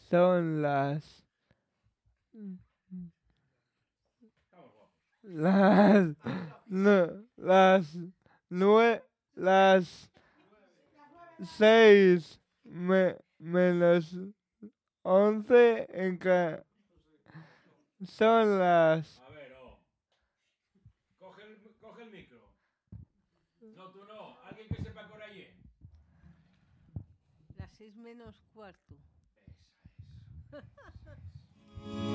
Son las, no, las 6 menos 11 en cada. Son las. A ver, coge el micro. No, tú no. Alguien que sepa por allí. Las 6 menos cuarto. Esa es.